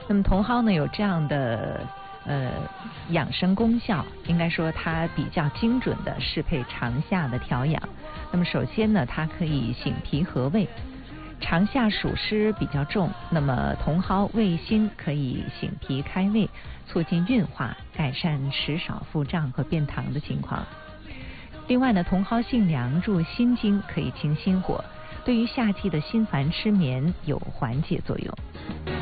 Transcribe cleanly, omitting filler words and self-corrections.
那么茼蒿呢有这样的养生功效，应该说它比较精准的适配长夏的调养。那么首先呢，它可以醒脾和胃。长夏暑湿比较重，那么茼蒿味辛可以醒脾开胃，促进运化，改善食少腹胀和便溏的情况。另外呢，茼蒿性凉，入心经，可以清心火，对于夏季的心烦失眠有缓解作用。